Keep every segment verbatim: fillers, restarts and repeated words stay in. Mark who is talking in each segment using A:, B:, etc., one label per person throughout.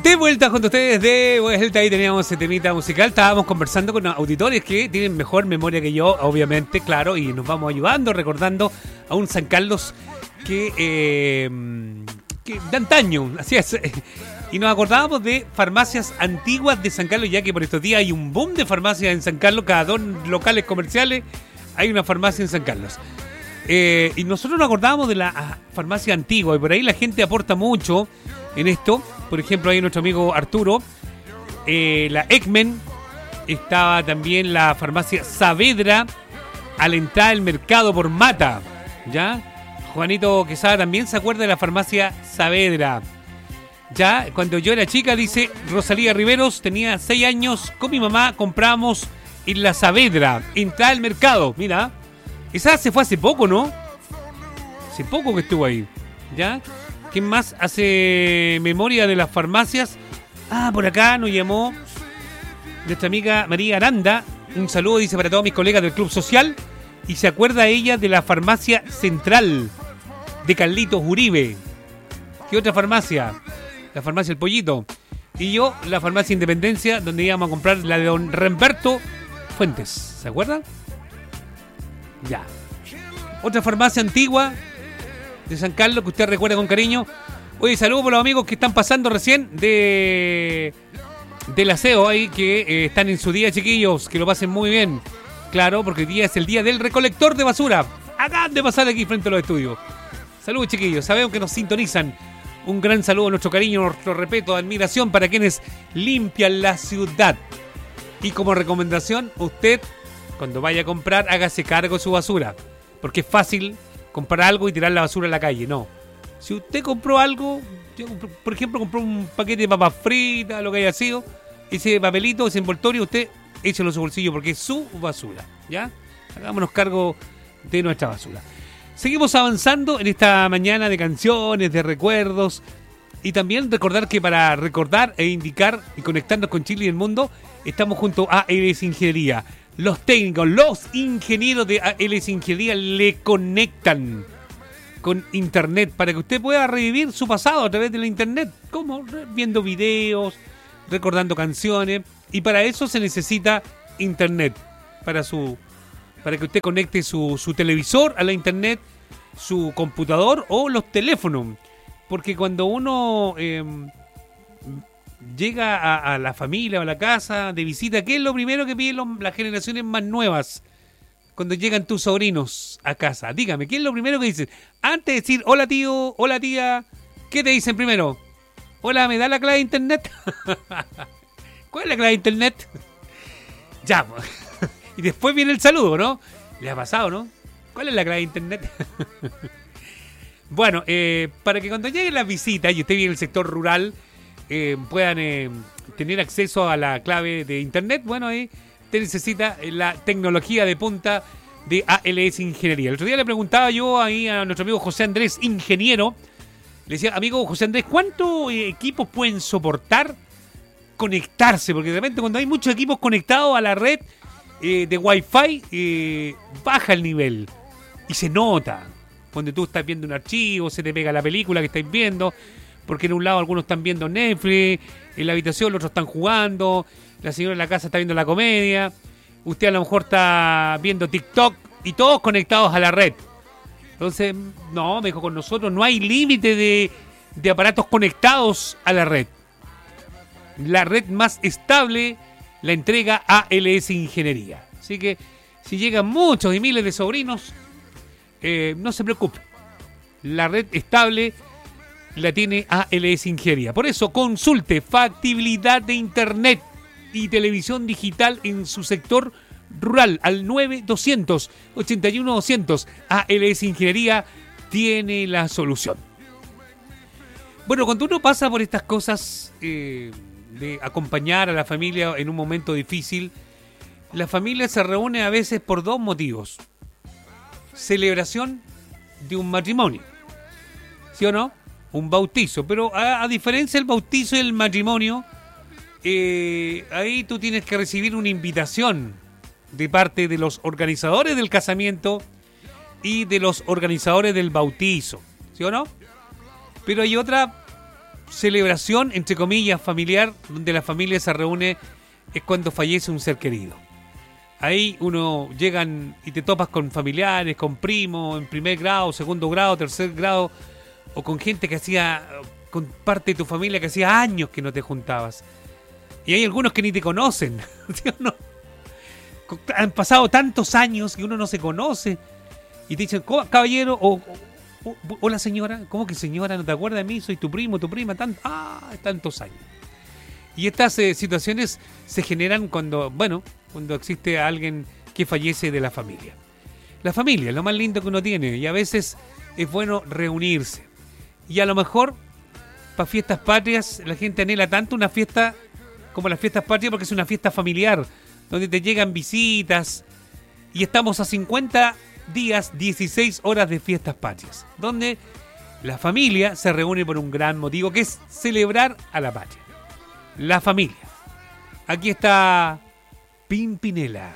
A: De vuelta junto a ustedes, de vuelta. Ahí teníamos ese temita musical. Estábamos conversando con auditores que tienen mejor memoria que yo, obviamente, claro, y nos vamos ayudando, recordando a un San Carlos que, eh, que de antaño, así es. Y nos acordábamos de farmacias antiguas de San Carlos, ya que por estos días hay un boom de farmacias en San Carlos. Cada dos locales comerciales hay una farmacia en San Carlos. Eh, y nosotros nos acordábamos de la farmacia antigua, y por ahí la gente aporta mucho en esto. Por ejemplo, ahí nuestro amigo Arturo, eh, la Ekmen, estaba también la farmacia Saavedra a la entrada del mercado por Mata, ¿ya? Juanito Quesada también se acuerda de la farmacia Saavedra. Ya, cuando yo era chica, dice Rosalía Riveros, tenía seis años, con mi mamá compramos en la Saavedra, entrada al mercado, mira. Esa se fue hace poco, ¿no? Hace poco que estuvo ahí, ¿ya? ¿Quién más hace memoria de las farmacias? Ah, por acá nos llamó nuestra amiga María Aranda. Un saludo, dice, para todos mis colegas del Club Social. Y se acuerda ella de la farmacia Central de Carlitos Uribe. ¿Qué otra farmacia? La farmacia El Pollito. Y yo, la farmacia Independencia, donde íbamos a comprar la de don Remberto Fuentes. ¿Se acuerdan? Ya. Otra farmacia antigua de San Carlos que usted recuerda con cariño. Oye, saludos por los amigos que están pasando recién de del aseo ahí, que eh, están en su día, chiquillos, que lo pasen muy bien. Claro, porque hoy día es el día del recolector de basura. Acaban de pasar aquí frente a los estudios. Saludos, chiquillos, sabemos que nos sintonizan. Un gran saludo, nuestro cariño, nuestro respeto, admiración para quienes limpian la ciudad. Y como recomendación, usted, cuando vaya a comprar, hágase cargo de su basura, porque es fácil comprar algo y tirar la basura en la calle. No. Si usted compró algo, por ejemplo, compró un paquete de papas fritas, lo que haya sido, ese papelito, ese envoltorio, usted échelo en su bolsillo porque es su basura, ¿ya? Hagámonos cargo de nuestra basura. Seguimos avanzando en esta mañana de canciones, de recuerdos, y también recordar que para recordar e indicar y conectarnos con Chile y el mundo, estamos junto a A L S Ingeniería. Los técnicos, los ingenieros de A L S Ingeniería le conectan con internet para que usted pueda revivir su pasado a través de la internet, como viendo videos, recordando canciones, y para eso se necesita internet, para su para que usted conecte su, su televisor a la internet, su computador o los teléfonos, porque cuando uno eh, llega a, a la familia o a la casa de visita, ¿qué es lo primero que piden los, las generaciones más nuevas cuando llegan tus sobrinos a casa? Dígame, ¿qué es lo primero que dicen? Antes de decir hola tío, hola tía, ¿qué te dicen primero? Hola, ¿me da la clave de internet? ¿Cuál es la clave de internet? Ya, y después viene el saludo, ¿no? Le ha pasado, ¿no? ¿Cuál es la clave de internet? Bueno, eh, para que cuando lleguen las visitas y usted vive en el sector rural, eh, puedan eh, tener acceso a la clave de internet, bueno, ahí usted necesita la tecnología de punta de A L S Ingeniería. El otro día le preguntaba yo ahí a nuestro amigo José Andrés, ingeniero, le decía, amigo José Andrés, ¿cuántos equipos pueden soportar conectarse? Porque de repente cuando hay muchos equipos conectados a la red eh, de Wi-Fi, eh, baja el nivel y se nota. Cuando tú estás viendo un archivo, se te pega la película que estáis viendo, porque en un lado algunos están viendo Netflix, en la habitación los otros están jugando, la señora en la casa está viendo la comedia, usted a lo mejor está viendo TikTok y todos conectados a la red. Entonces, no, me dijo, con nosotros no hay límite de, de aparatos conectados a la red. La red más estable la entrega A L S Ingeniería. Así que si llegan muchos y miles de sobrinos, eh, no se preocupe. La red estable la tiene A L S Ingeniería. Por eso consulte factibilidad de internet y televisión digital en su sector rural al nueve doscientos, ochenta y uno doscientos. A L S Ingeniería tiene la solución. Bueno, cuando uno pasa por estas cosas eh, de acompañar a la familia en un momento difícil, la familia se reúne a veces por dos motivos. Celebración de un matrimonio, ¿sí o no? Un bautizo, pero a, a diferencia del bautizo y el matrimonio, eh, ahí tú tienes que recibir una invitación de parte de los organizadores del casamiento y de los organizadores del bautizo, ¿sí o no? Pero hay otra celebración, entre comillas, familiar, donde la familia se reúne, es cuando fallece un ser querido. Ahí uno llegan y te topas con familiares, con primos, en primer grado, segundo grado, tercer grado, o con gente que hacía, con parte de tu familia que hacía años que no te juntabas. Y hay algunos que ni te conocen. ¿Sí o no? Han pasado tantos años que uno no se conoce. Y te dicen, caballero, o, o, o hola señora, ¿cómo que señora? ¿No te acuerdas de mí? Soy tu primo, tu prima, tant ah, tantos años. Y estas eh, situaciones se generan cuando, bueno, cuando existe alguien que fallece de la familia. La familia es lo más lindo que uno tiene y a veces es bueno reunirse. Y a lo mejor, para fiestas patrias, la gente anhela tanto una fiesta como las fiestas patrias porque es una fiesta familiar, donde te llegan visitas y estamos a cincuenta días, dieciséis horas de fiestas patrias, donde la familia se reúne por un gran motivo que es celebrar a la patria. La familia. Aquí está Pimpinela.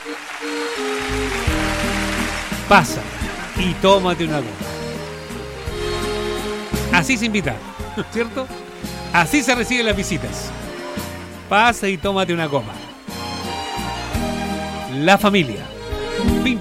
A: Pasa y tómate una copa. Así se invita, ¿cierto? Así se reciben las visitas. Pasa y tómate una copa. La familia. Pim,